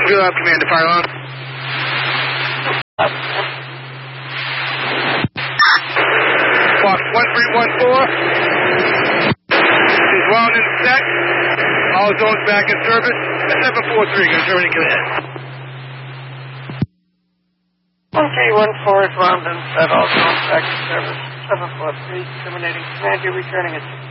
Wheel out, Commander, fire alarm. Fox 1314 is wound and set. All zones back in service. 743, confirming command. 1314 is wound and set. All zones back in service. 743, terminating command. You're returning at